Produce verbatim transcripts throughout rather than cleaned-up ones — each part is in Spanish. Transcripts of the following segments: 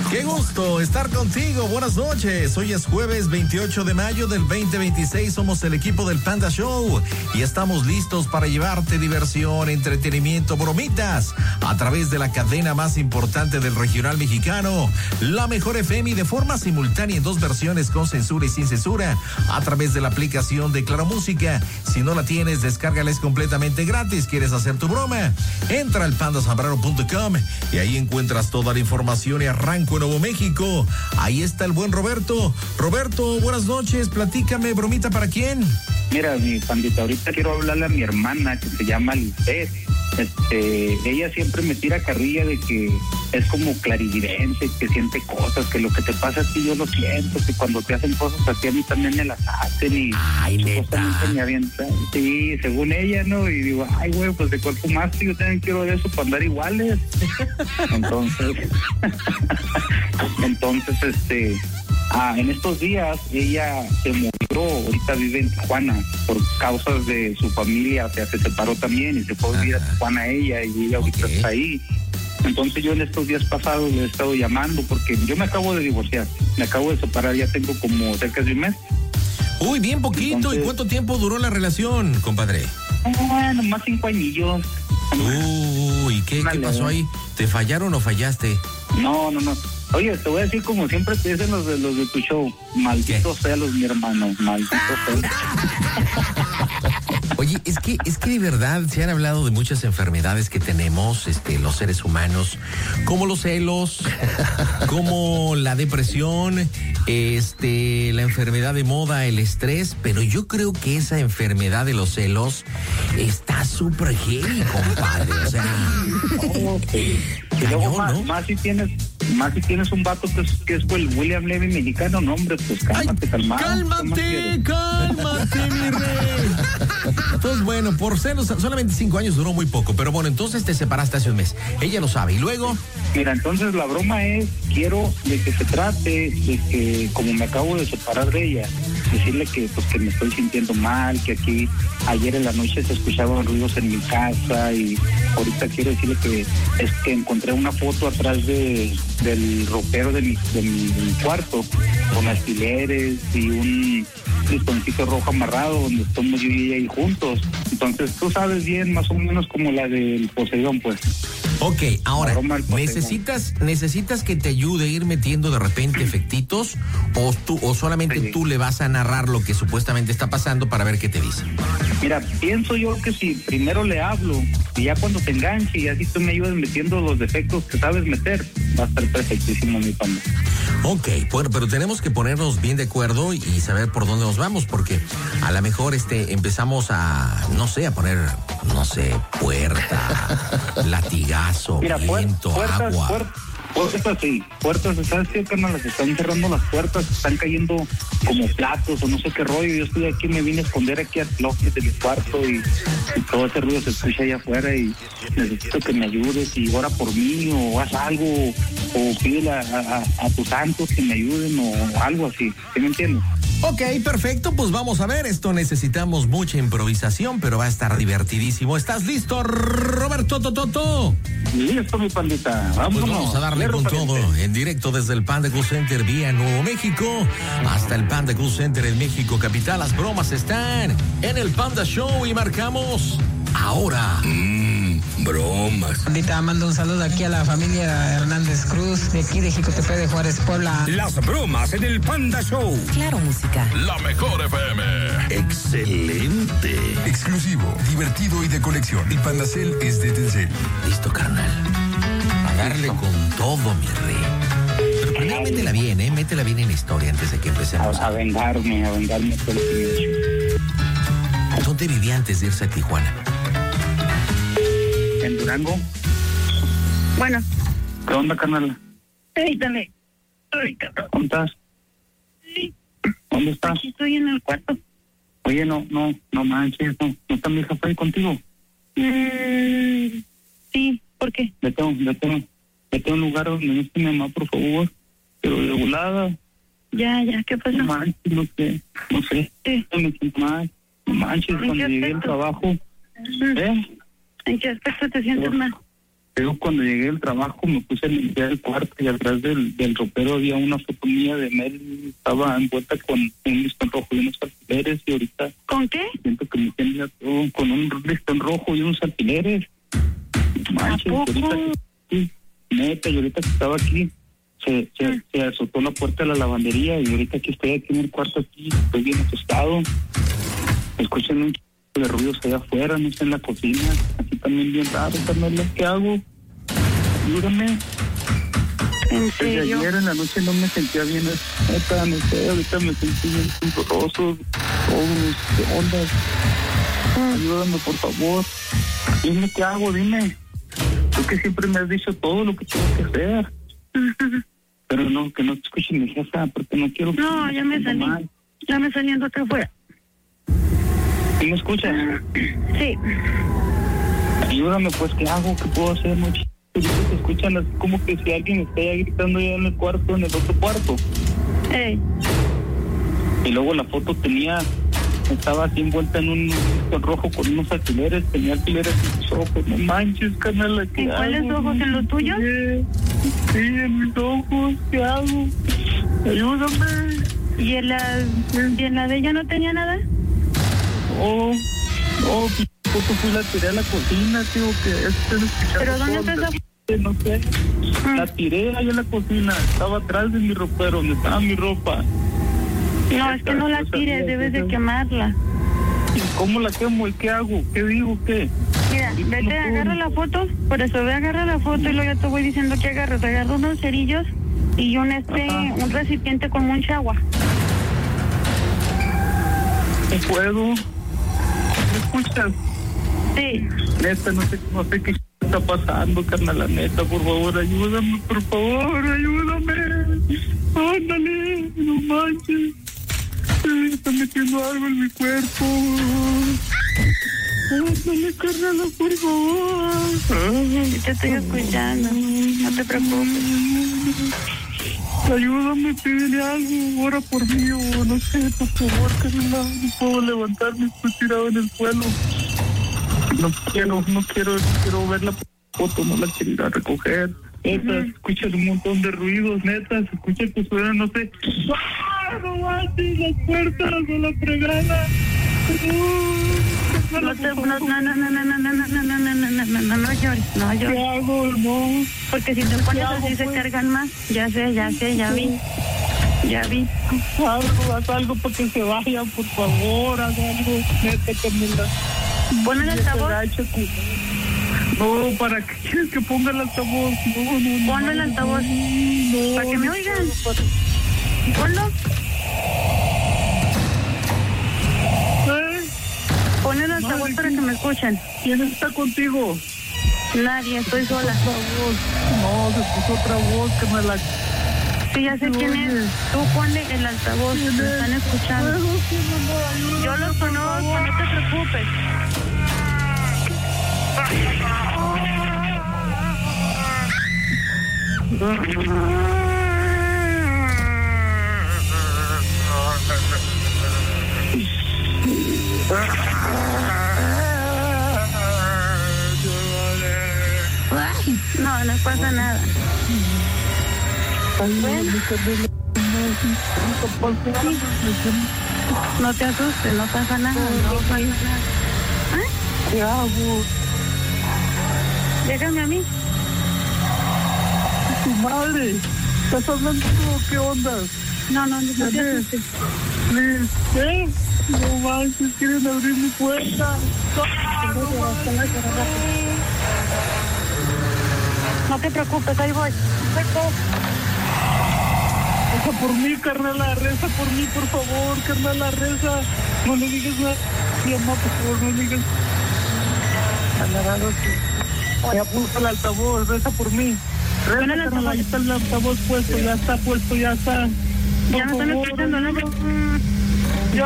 Qué gusto estar contigo. Buenas noches. Hoy es jueves veintiocho de mayo del veinte veintiséis. Somos el equipo del Panda Show y estamos listos para llevarte diversión, entretenimiento, bromitas a través de la cadena más importante del regional mexicano, La Mejor F M, y de forma simultánea en dos versiones, con censura y sin censura, a través de la aplicación de Claro Música. Si no la tienes, descárgala, es completamente gratis. ¿Quieres hacer tu broma? Entra al panda zambrano punto com y ahí encuentras toda la información y arranco en Nuevo México. Ahí está el buen Roberto. Roberto, buenas noches. Platícame, bromita, ¿para quién? Mira, mi pandita, ahorita quiero hablarle a mi hermana que se llama Lisbeth. Este, ella siempre me tira carrilla de que es como clarividente, que siente cosas, que lo que te pasa a ti yo lo siento, que cuando te hacen cosas a ti a mí también me las hacen y ay, neta. Me avientan. Sí, según ella, ¿no? Y digo, ay, güey, pues de cuál fumaste, yo también quiero de eso para andar iguales. Entonces, entonces, este, ah, en estos días ella se murió, ahorita vive en Tijuana por causas de su familia, o sea, se separó también y se fue a vivir a Tijuana ella, y ella ahorita okay. está ahí. Entonces yo en estos días pasados le he estado llamando porque yo me acabo de divorciar, me acabo de separar, ya tengo como cerca de un mes. Uy, bien poquito. Entonces, ¿y cuánto tiempo duró la relación, compadre? Bueno, más cinco añillos. Uy, ¿qué, ¿qué pasó ahí? ¿Te fallaron o fallaste? No, no, no. Oye, te voy a decir como siempre te dicen los de, los de tu show. Malditos celos, mi hermano. Malditos celos. Oye, es que, es que de verdad se han hablado de muchas enfermedades que tenemos, este, los seres humanos, como los celos, como la depresión, este, la enfermedad de moda, el estrés, pero yo creo que esa enfermedad de los celos está súper heavy, compadre. O sea, okay. Y luego más, ¿no? más si tienes, más si tienes un vato que es, que es el William Levy mexicano, no, hombre, pues cálmate, Ay, calmado. Cálmate, cálmate, mi rey. Entonces, bueno, por celos, solamente cinco años duró muy poco, pero bueno, entonces te separaste hace un mes. Ella lo sabe, ¿y luego? Mira, entonces la broma es, quiero de que se trate de que, como me acabo de separar de ella, decirle que pues que me estoy sintiendo mal, que aquí ayer en la noche se escuchaban ruidos en mi casa, y ahorita quiero decirle que es que encontré una foto atrás de del ropero de mi, de mi, de mi cuarto con alfileres y un listoncito rojo amarrado donde estamos yo y ella ahí juntos. Entonces tú sabes bien más o menos como la del Poseidón, pues. Ok, ahora, ¿necesitas necesitas que te ayude a ir metiendo de repente efectitos o tú o solamente sí. tú le vas a narrar lo que supuestamente está pasando para ver qué te dice? Mira, pienso yo que si primero le hablo y ya cuando te enganche y así tú me ayudas metiendo los defectos que sabes meter, va a estar perfectísimo, mi panda. Ok, bueno, pero tenemos que ponernos bien de acuerdo y saber por dónde nos vamos, porque a lo mejor este empezamos a, no sé, a poner, no sé, puerta, latigazo, Mira, viento, puertas, agua. Puertas, puertas, sí, puertas, ¿sabes qué, carnal? Las están cerrando las puertas, están cayendo como platos o no sé qué rollo. Yo estoy aquí, me vine a esconder aquí al closet de mi cuarto y, y todo ese ruido se escucha allá afuera y necesito que me ayudes y ora por mí o haz algo o pídele a, a, a tus santos que me ayuden o algo así, ¿sí me entiendes? Ok, perfecto, pues vamos a ver, esto necesitamos mucha improvisación, pero va a estar divertidísimo. ¿Estás listo, Roberto Tototo? Listo, mi pandita, vámonos. Pues vamos a darle con todo, en directo desde el Panda Cool Center vía Nuevo México, hasta el Panda Cool Center en México Capital. Las bromas están en el Panda Show y marcamos ahora. Mmm, bromas. Pandita, mando un saludo aquí a la familia Hernández Cruz, de aquí de Jicotepec de Juárez, Puebla. Las bromas en el Panda Show. Claro Música. La Mejor F M. Excelente. Exclusivo, divertido y de colección. El Pandacel es de Telcel. Listo, carnal. A darle con todo, mi rey. Pero primero métela bien, ¿eh? Métela bien en la historia antes de que empecemos. A, a vengarme, a vengarme por lo que he hecho. ¿Dónde vivía antes de irse a Tijuana? En Durango. Bueno. ¿Qué onda, carnal? Permítame. Ay, cabrón. ¿Dónde estás? Sí. ¿Dónde estás? Aquí estoy en el cuarto. Oye, no, no, no manches, no. ¿No está mi hija ahí contigo? Mm, sí, ¿por qué? Vete, vete, vete a un lugar donde no esté mi mamá, por favor. Pero de volada. Ya, ya, ¿qué pasó? No manches, no sé, no sé. Sí. No me siento mal. No manches, cuando llegué al trabajo. Mm. ¿Eh? ¿En qué aspecto te sientes mal? Luego cuando llegué del trabajo me puse a limpiar el cuarto y atrás del, del ropero había una foto mía de Mel, estaba envuelta con un listón rojo y unos alfileres y ahorita... ¿Con qué? Siento que me tenía todo con un listón rojo y unos alfileres. Manches, ahorita que, sí, neta, y ahorita que estaba aquí, se, se, mm. se azotó la puerta de la lavandería y ahorita que estoy aquí en el cuarto aquí, estoy bien asustado. Escuchan un chico de ruidos allá afuera, no sé, en la cocina, aquí también bien raro, Carmela, ¿qué hago? Ayúdame. ¿En serio? Desde ayer en la noche no me sentía bien, neta, no sé, ahorita me sentí bien sudoroso, todo, ¿qué onda? Mm. Ayúdame, por favor. Dime qué hago, dime. Tú que siempre me has dicho todo lo que tengo que hacer. Pero no, que no te escuche mi jefa, porque no quiero... No, ya me salí. Mal. Ya me saliendo acá afuera. ¿Sí me escuchas? Sí. Ayúdame, pues, ¿qué hago? ¿Qué puedo hacer? No, ch... Se escuchan así como que si alguien está ya gritando ya en el cuarto, en el otro cuarto. Ey. Y luego la foto tenía... Estaba así envuelta en un listón rojo con unos alfileres, tenía alfileres en sus ojos. No manches, Carmela, ¿qué ¿En hago? cuáles ojos? ¿En los tuyos? Sí, en mis ojos, ¿qué hago? Ayúdame. ¿Y en la, ¿y en la de ella no tenía nada? Oh, oh, pues fui la tiré a la cocina, tío, que es ¿Pero dónde está esa? No sé, mm. la tiré ahí en la cocina, estaba atrás de mi ropero, donde estaba mi ropa. No, es que no la tires, debes de quemarla. ¿Y cómo la quemo y qué hago? ¿Qué digo? ¿Qué? Mira, vete, agarra la foto, por eso ve, agarra la foto y luego ya te voy diciendo que agarras. Agarra unos cerillos y un este, Ajá. un recipiente con mucha agua. ¿No puedo? ¿Me escuchas? Sí. Neta, no sé, no sé qué está pasando, carnal, la neta, por favor, ayúdame, por favor, ayúdame. Ándale, no manches. Se está metiendo algo en mi cuerpo. Ándale, carnal, por favor. Te estoy escuchando, no te preocupes. Ayúdame, pídele algo, ora por mí, o no sé, por favor, carnal, no puedo levantarme, estoy tirado en el suelo. No quiero, no quiero, quiero ver la foto, no la quiero ir a recoger. Neta, uh-huh. Se escuchan un montón de ruidos, neta, se escucha que suena, no sé. ¡Ah, no manches, las puertas o la fregada! No, no, no, no, no, no, no, no, no, no, no, no, no, no, no, no llores, no llores. ¿Qué hago, no? Porque si te pones así se cargan más. Ya sé, ya sé, ya vi. Ya vi. Algo, haz algo para que se vayan, por favor, haz algo, neta, Camila. Pon el altavoz. No, ¿para qué quieres que ponga el altavoz? No, no, no. Ponlo el altavoz. No, para que me oigan. Ponlo. ¿Eh? Pon el altavoz Madre, para que me escuchen. ¿Quién está contigo? Nadie, estoy sola. Otra voz. No, se puso otra voz que me la... Sí, ya sé quién es. Tú ponle el altavoz, me están escuchando. Yo los conozco, no te preocupes. No, no pasa nada. Bueno. No te asustes, no pasa nada, no pasa nada. ¿Eh? ¿Qué hago? Déjame a mí. Tu madre. ¿Estás hablando tú? ¿Qué onda? No, no, no, no te asustes. ¿Qué? No manches, quieren abrir mi puerta. No te preocupes, ahí voy. Reza por mí, carnala, reza por mí, por favor, carnala, reza. No le digas nada. Mi mamá, por favor, no le digas. Ya puso el altavoz, reza por mí. Reza, bueno, carnala, ahí está el altavoz puesto, ya está puesto, ya está. Por ya no están escuchando, ¿no? Ya.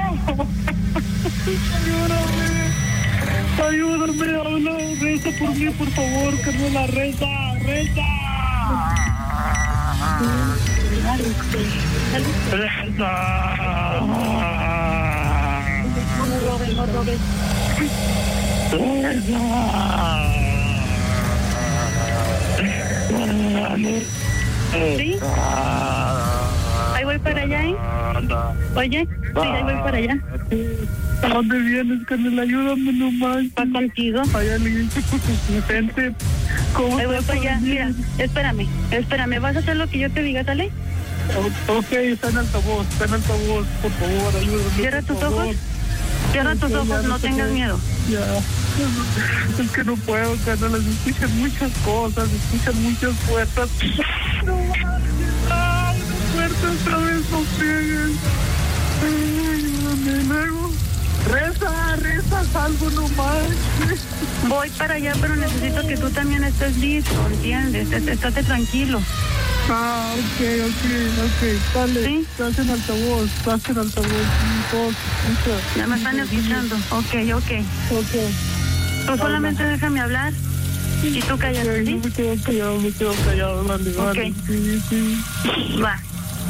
Ayúdame. Ayúdame, habla. Reza por mí, por favor, carnala, reza, reza. Reza. No robes, no robes. Reza. ¿Sí? Ahí voy para allá, ¿eh? Oye, sí, ahí voy para allá. ¿A dónde vienes, carnal? Ayúdame nomás. ¿Va contigo? Allá le dice gente. ¿Cómo Ahí voy estás, para allá. familia? Mira, espérame, espérame. ¿Vas a hacer lo que yo te diga, sale? Ok, está en altavoz, está en altavoz. Por favor, ayúdame. Cierra tus por favor. ojos. Cierra tus Ya, ojos, ya, no se tengas puede. miedo. Ya. Es que no puedo, carnal. Se escuchan muchas cosas, se escuchan muchas puertas. No, ah, una puerta otra vez, no pegues. Ayúdame, luego. Reza, reza, algo nomás. Voy para allá, pero necesito que tú también estés listo, ¿entiendes? Est- Estate tranquilo. Ah, ok, ok, ok. Dale, ¿Sí? estás en altavoz, estás en altavoz. Sí, todo se escucha. Ya me están escuchando. Ok, ok. Ok. Tú solamente déjame hablar y tú cállate, Ok, ¿sí? me quedo callado, me quedo callado, dale, dale. Ok. Sí, sí. Va.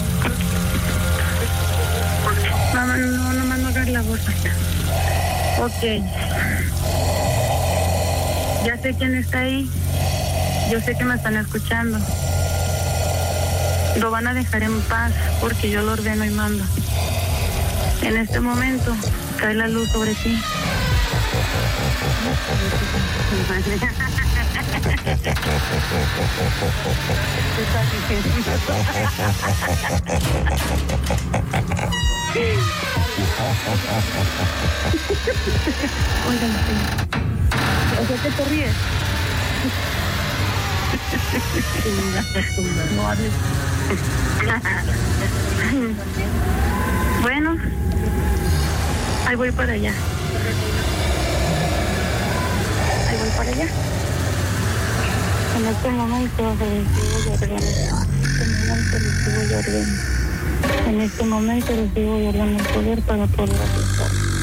No, no, no, no, no hagas la voz. Ok. Ya sé quién está ahí. Yo sé que me están escuchando. Lo van a dejar en paz porque yo lo ordeno y mando. En este momento cae la luz sobre ti. Oigan, o sea que te ríes. No hables. Bueno, ahí voy para allá. Ahí voy para allá. En este momento recibo y ordeno. En este momento recibo y ordeno. En este momento recibo y ordeno el poder para poder aplicar.